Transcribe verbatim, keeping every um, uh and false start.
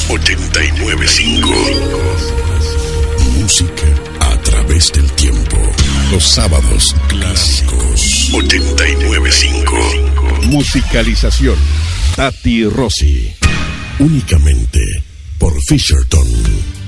ochenta y nueve cinco. Música a través del tiempo. Los sábados clásicos. ochenta y nueve cinco. Musicalización Tati Rossi. Únicamente por Fisherton.